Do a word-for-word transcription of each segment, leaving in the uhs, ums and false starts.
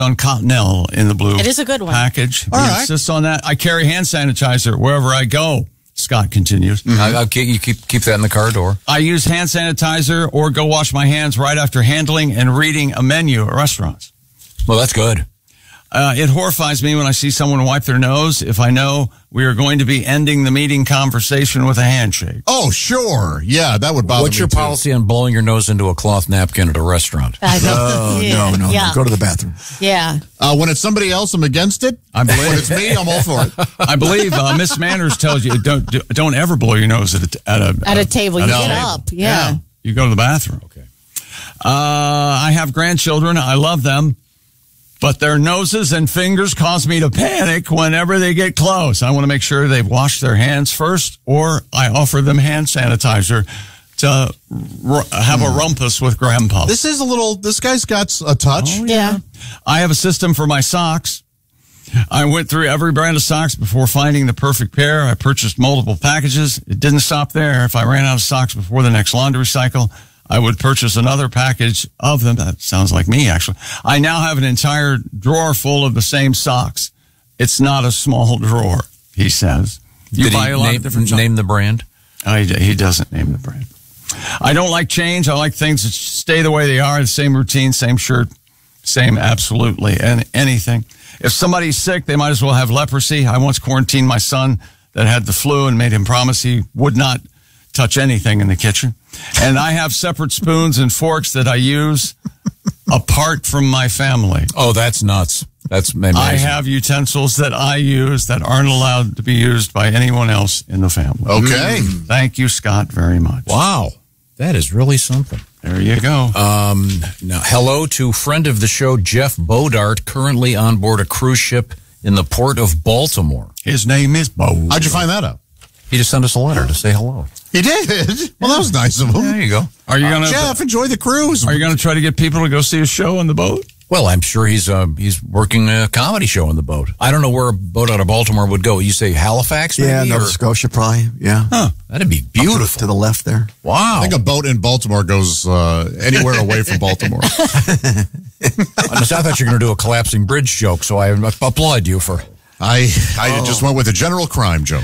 on Cottonelle in the blue It is a good one. package. All he right. insists on that. I carry hand sanitizer wherever I go, Scott continues. Mm-hmm. I, I'll keep, you keep keep that in the car door. I use hand sanitizer or go wash my hands right after handling and reading a menu at restaurants. Well, that's good. Uh, it horrifies me when I see someone wipe their nose if I know we are going to be ending the meeting conversation with a handshake. Oh, sure. Yeah, that would bother What's me your too. policy on blowing your nose into a cloth napkin at a restaurant? I don't- Oh, yeah. no, no, Yeah. no. Go to the bathroom. Yeah. Uh, when it's somebody else, I'm against it. I believe- When it's me, I'm all for it. I believe uh, Miss Manners tells you don't don't ever blow your nose at a at a, At a table. You at a get table. up. Yeah. You go to the bathroom. Okay. Uh, I have grandchildren. I love them. But their noses and fingers cause me to panic whenever they get close. I want to make sure they've washed their hands first, or I offer them hand sanitizer to r- have a rumpus with grandpa. This is a little, this guy's got a touch. Oh, Yeah. I have a system for my socks. I went through every brand of socks before finding the perfect pair. I purchased multiple packages. It didn't stop there. If I ran out of socks before the next laundry cycle, I would purchase another package of them. That sounds like me, actually. I now have an entire drawer full of the same socks. It's not a small drawer, he says. You Did buy he a lot name, of different name the brand? Oh, he, he doesn't name the brand. I don't like change. I like things that stay the way they are. The same routine, same shirt, same absolutely and anything. If somebody's sick, they might as well have leprosy. I once quarantined my son that had the flu and made him promise he would not touch anything in the kitchen. And I have separate spoons and forks that I use apart from my family. Oh, that's nuts. That's amazing. I have utensils that I use that aren't allowed to be used by anyone else in the family. Okay. Mm. Thank you, Scott, very much. Wow. That is really something. There you go. Um, now, hello to friend of the show, Jeff Bodart, currently on board a cruise ship in the port of Baltimore. His name is Bo. How'd you find that out? He just sent us a letter to say hello. He did. Well, that was nice of him. There you go. Are you gonna Jeff, enjoy the cruise. Are you gonna try to get people to go see a show on the boat? Well, I'm sure he's uh, he's working a comedy show on the boat. I don't know where a boat out of Baltimore would go. You say Halifax, maybe? Yeah, Nova or- Scotia, probably. Yeah. Huh, that'd be beautiful. To the left there. Wow. I think a boat in Baltimore goes uh, anywhere away from Baltimore. I thought you were going to do a collapsing bridge joke, so I applaud you for... I I Oh. just went with a general crime joke.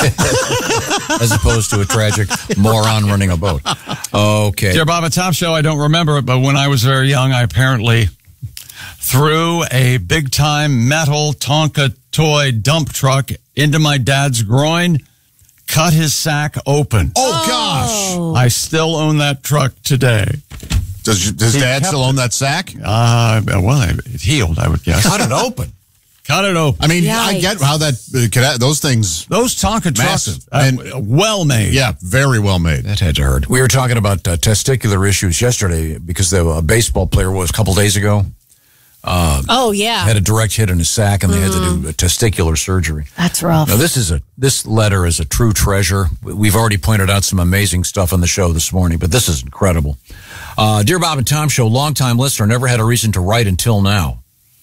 as opposed to a tragic moron running a boat. Okay. Dear Bob, a Top Show, I don't remember it, but when I was very young, I apparently threw a big-time metal Tonka toy dump truck into my dad's groin, cut his sack open. Oh, gosh. I still own that truck today. Does, does He Dad kept still own that sack? Uh, well, it healed, I would guess. Cut it open. Cut it open. I mean, Yikes. I get how that, uh, could, those things, Those Tonka trucks, Massive. uh, And- well made. yeah, very well made. That had to hurt. We were talking about uh, testicular issues yesterday because the a baseball player was a couple days ago Oh, yeah. had a direct hit in his sack and they had to do a testicular surgery. That's rough. Now this is a this letter is a true treasure. We've already pointed out some amazing stuff on the show this morning, but this is incredible. Uh, Dear Bob and Tom Show, longtime listener, never had a reason to write until now.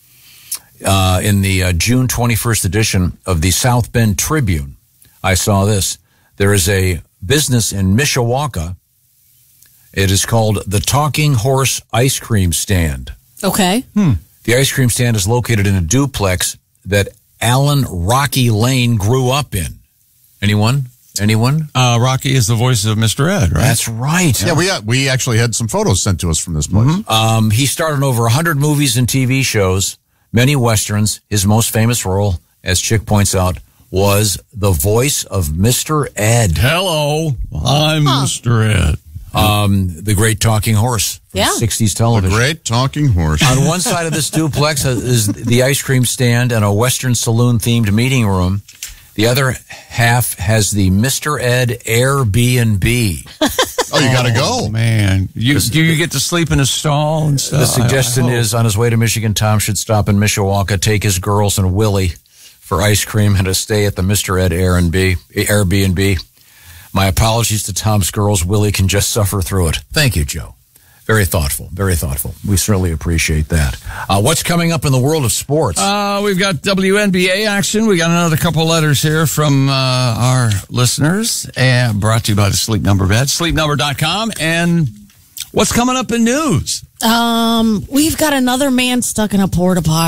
Uh, in the uh, June twenty-first edition of the South Bend Tribune, I saw this. There is a business in Mishawaka. It is called the Talking Horse Ice Cream Stand. Okay. The ice cream stand is located in a duplex that Alan Rocky Lane grew up in. Anyone? Anyone? Uh, Rocky is the voice of Mister Ed, right? That's right. Yeah, we got, we actually had some photos sent to us from this place. Um, he starred in over one hundred movies and T V shows, many westerns. His most famous role, as Chick points out, was the voice of Mister Ed, Hello, I'm Mister Ed. um, the great talking horse from Yeah. sixties A television. great talking horse. On one side of this duplex is the ice cream stand and a Western saloon-themed meeting room. The other half has the Mister Ed Airbnb. Oh, you got to Oh, go. man. You, do you get to sleep in a stall and stuff? The suggestion I- I hope. is on his way to Michigan, Tom should stop in Mishawaka, take his girls and Willie for ice cream and a stay at the Mister Ed Airbnb. Airbnb. My apologies to Tom's girls. Willie can just suffer through it. Thank you, Joe. Very thoughtful. Very thoughtful. We certainly appreciate that. Uh, what's coming up in the world of sports? Uh, we've got W N B A action. We got another couple letters here from uh, our listeners, and brought to you by the Sleep Number Bed, sleep number dot com. And What's coming up in news? Um, we've got another man stuck in a porta potty.